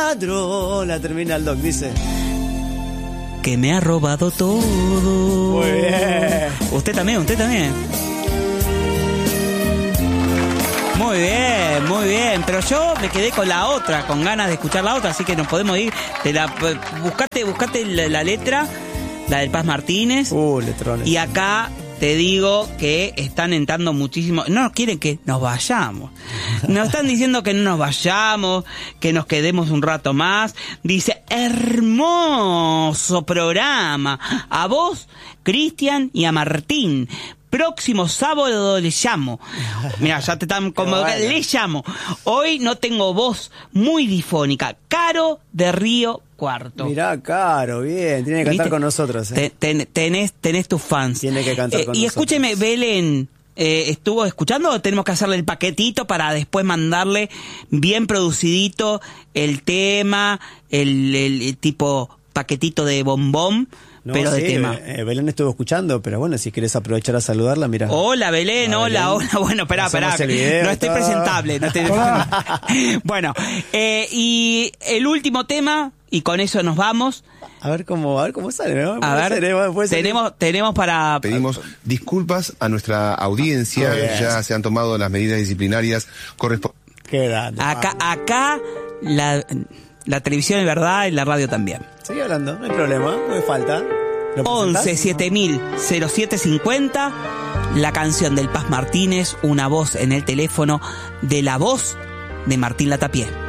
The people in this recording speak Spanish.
ladrón. La termina el doc, dice. Que me ha robado todo. Muy bien. Usted también. Muy bien. Pero yo me quedé con la otra, con ganas de escuchar la otra, así que nos podemos ir. Buscate la letra, la del Paz Martínez. Letrones. Y acá te digo que están entrando muchísimo. No quieren que nos vayamos. Nos están diciendo que no nos vayamos, que nos quedemos un rato más. Dice, hermoso programa. A vos, Cristian, y a Martín. Próximo sábado le llamo. Mira, ya te están como bueno. Le llamo. Hoy no tengo voz, muy difónica. Caro de Río Cuarto. Mirá, Caro, bien. Tiene que cantar con nosotros. Tenés tus fans. Tiene que cantar con nosotros. Y escúcheme, Belén, ¿estuvo escuchando o tenemos que hacerle el paquetito para después mandarle bien producidito el tema, el tipo paquetito de bombón? No, pero sí, de tema. Belén estuvo escuchando, pero bueno, si quieres aprovechar a saludarla, mira. Hola, Belén, hola. Bueno, esperá. No estoy presentable. Bueno, y el último tema, y con eso nos vamos. A ver cómo sale, ¿no? Tenemos para... Pedimos disculpas a nuestra audiencia, ya se han tomado las medidas disciplinarias correspondientes. Qué grande. Acá la televisión es verdad y la radio también. Sigue hablando, no hay problema, no me falta. 11 7000 0750, la canción del Paz Martínez, una voz en el teléfono de la voz de Martín Latapié.